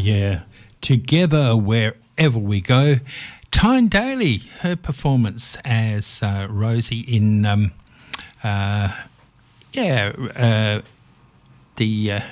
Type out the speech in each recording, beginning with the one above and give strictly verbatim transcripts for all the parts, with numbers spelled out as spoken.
yeah. Together Wherever We Go. Tyne Daly, her performance as uh, Rosie in, um, uh, yeah, uh, the uh,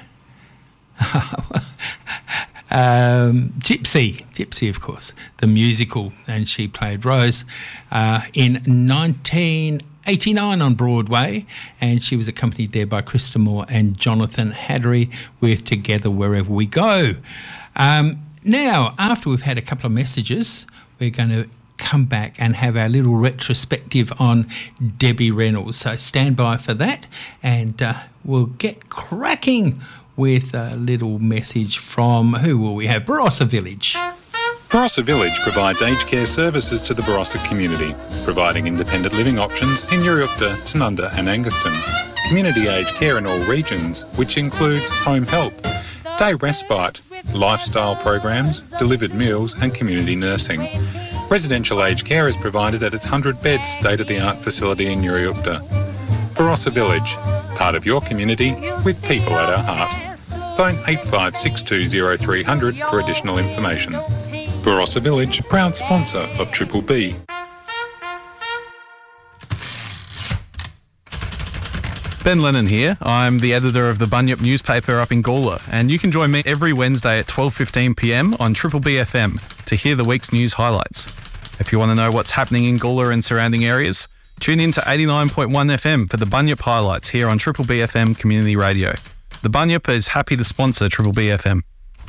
um, Gypsy, Gypsy, of course, the musical, and she played Rose uh, in nineteen eighty-nine on Broadway, and she was accompanied there by Krista Moore and Jonathan Hattery with Together Wherever We Go. Um, now, after we've had a couple of messages, we're going to come back and have our little retrospective on Debbie Reynolds. So stand by for that, and uh, we'll get cracking with a little message from, who will we have? Barossa Village. Barossa Village provides aged care services to the Barossa community, providing independent living options in Uriukta, Tanunda and Anguston. Community aged care in all regions, which includes home help, day respite, lifestyle programs, delivered meals and community nursing. Residential aged care is provided at its one hundred bed state-of-the-art facility in Uriukta. Barossa Village, part of your community with people at our heart. Phone eight five six two zero three zero zero for additional information. Barossa Village, proud sponsor of Triple B. Ben Lennon here. I'm the editor of the Bunyip newspaper up in Gawler, and you can join me every Wednesday at twelve fifteen p m on Triple B F M to hear the week's news highlights. If you want to know what's happening in Gawler and surrounding areas, tune in to eighty-nine point one F M for the Bunyip highlights here on Triple B F M Community Radio. The Bunyip is happy to sponsor Triple B F M.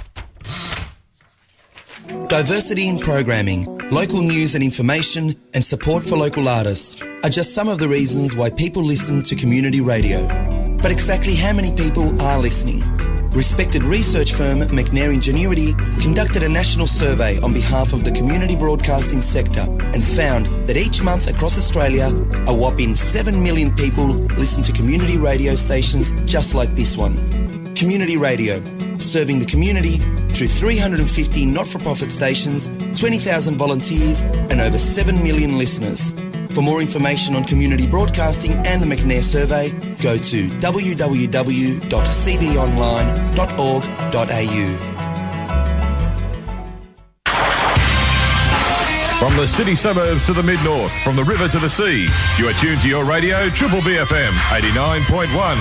Diversity in programming, local news and information, and support for local artists are just some of the reasons why people listen to community radio. But exactly how many people are listening? Respected research firm McNair Ingenuity conducted a national survey on behalf of the community broadcasting sector and found that each month across Australia, a whopping seven million people listen to community radio stations just like this one. Community radio, serving the community through three hundred fifty not-for-profit stations, twenty thousand volunteers and over seven million listeners. For more information on community broadcasting and the McNair survey, go to w w w dot c b online dot org dot a u. From the city suburbs to the mid-north, from the river to the sea, you are tuned to your radio, Triple B F M, eighty-nine point one.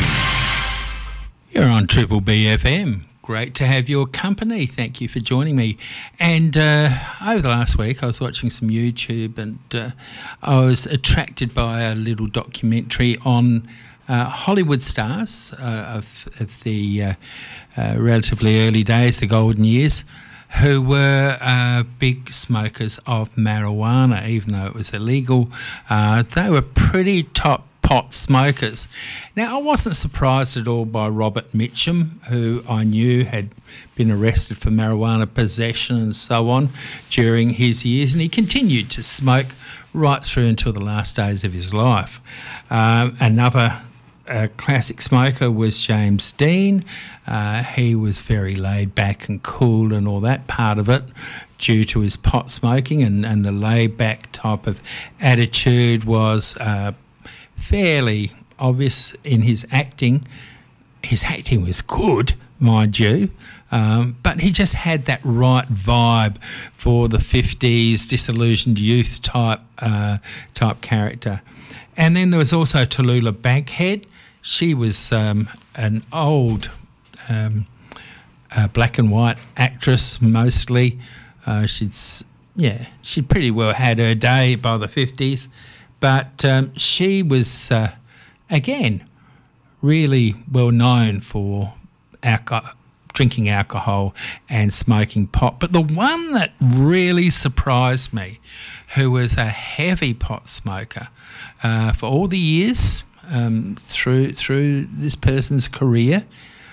You're on Triple B F M. Great to have your company. Thank you for joining me. And uh, over the last week, I was watching some YouTube, and uh, I was attracted by a little documentary on uh, Hollywood stars uh, of, of the uh, uh, relatively early days, the golden years, who were uh, big smokers of marijuana, even though it was illegal. Uh, they were pretty top pot smokers. Now, I wasn't surprised at all by Robert Mitchum, who I knew had been arrested for marijuana possession and so on during his years, and he continued to smoke right through until the last days of his life. Um, another uh, classic smoker was James Dean. Uh, he was very laid back and cool and all that part of it due to his pot smoking, and, and the laid back type of attitude was uh, fairly obvious in his acting. His acting was good, mind you, um, but he just had that right vibe for the fifties disillusioned youth type uh, type character. And then there was also Tallulah Bankhead. She was um, an old um, uh, black and white actress mostly. Uh, she'd yeah, she pretty well had her day by the fifties. But um, she was, uh, again, really well known for alco- drinking alcohol and smoking pot. But the one that really surprised me, who was a heavy pot smoker uh, for all the years um, through through this person's career,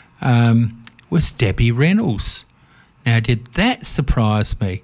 um, was Debbie Reynolds. Now, did that surprise me?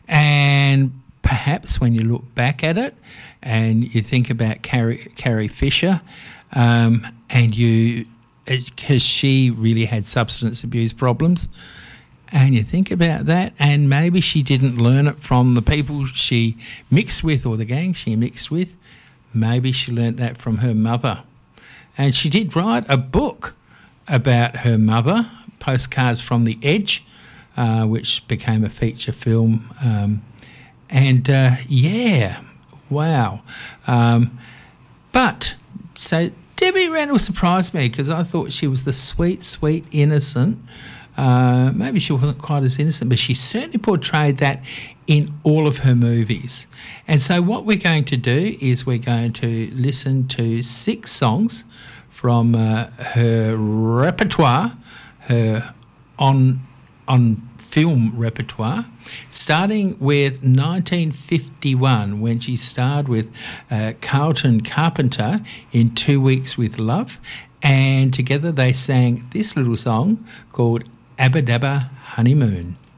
And perhaps when you look back at it, and you think about Carrie, Carrie Fisher, um, and you, because she really had substance abuse problems, and you think about that, and maybe she didn't learn it from the people she mixed with or the gang she mixed with. Maybe she learnt that from her mother. And she did write a book about her mother, Postcards from the Edge, uh, which became a feature film. Um, and, uh, yeah, wow. Um, but, so Debbie Reynolds surprised me because I thought she was the sweet, sweet innocent. Uh, maybe she wasn't quite as innocent, but she certainly portrayed that in all of her movies. And so what we're going to do is we're going to listen to six songs from uh, her repertoire, her on on film repertoire, starting with nineteen fifty-one when she starred with uh, Carlton Carpenter in Two Weeks with Love, and together they sang this little song called Abba Dabba Honeymoon.